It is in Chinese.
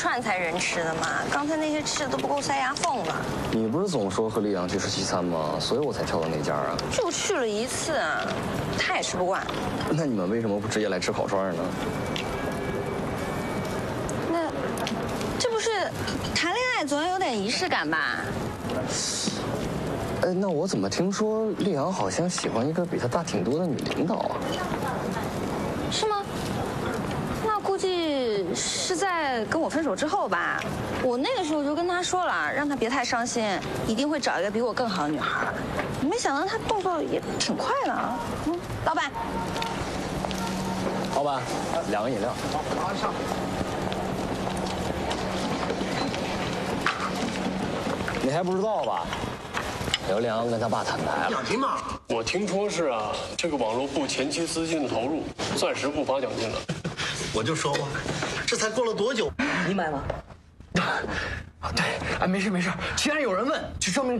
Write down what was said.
串才人吃的嘛，刚才那些吃的都不够塞牙缝了。 你不是总说和李阳去吃西餐吗？所以我才挑的那家啊。 就去了一次，他也吃不惯。 那你们为什么不直接来吃烤串呢？ 那这不是谈恋爱总要有点仪式感吧？ 那我怎么听说丽阳好像喜欢一个比他大挺多的女领导啊？ 是吗？那估计是在跟我分手之后吧。我那个时候就跟他说了，让他别太伤心，一定会找一个比我更好的女孩。没想到他动作也挺快的啊。老板， 老板，2个饮料。马上。你还不知道吧？刘良跟他爸坦白了。 奖金嘛， 我听说是啊，这个网络部前期资金的投入，暂时不发奖金了。 我就说嘛，这才过了多久？ 你买吗？ 啊，对，啊，没事没事。既然有人问，就证明